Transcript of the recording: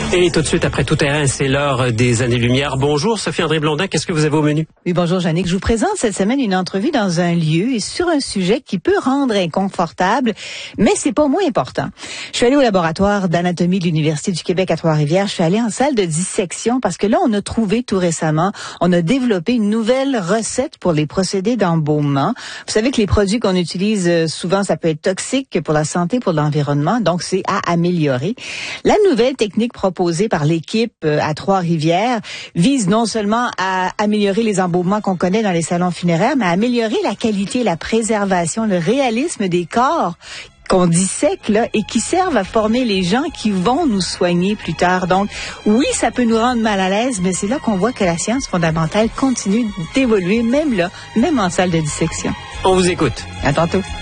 Et tout de suite, après Tout terrain, c'est l'heure des années-lumière. Bonjour, Sophie-André Blondin, qu'est-ce que vous avez au menu? Oui, bonjour, Jannick. Je vous présente cette semaine une entrevue dans un lieu et sur un sujet qui peut rendre inconfortable, mais c'est pas moins important. Je suis allée au laboratoire d'anatomie de l'Université du Québec à Trois-Rivières. Je suis allée en salle de dissection parce que là, on a trouvé tout récemment, on a développé une nouvelle recette pour les procédés d'embaumement. Vous savez que les produits qu'on utilise souvent, ça peut être toxique pour la santé, pour l'environnement, donc c'est à améliorer. La nouvelle technique proposée par l'équipe à Trois-Rivières vise non seulement à améliorer les embaumements qu'on connaît dans les salons funéraires, mais à améliorer la qualité, la préservation, le réalisme des corps qu'on dissèque là et qui servent à former les gens qui vont nous soigner plus tard. Donc, oui, ça peut nous rendre mal à l'aise, mais c'est là qu'on voit que la science fondamentale continue d'évoluer, même là, même en salle de dissection. On vous écoute. À tantôt.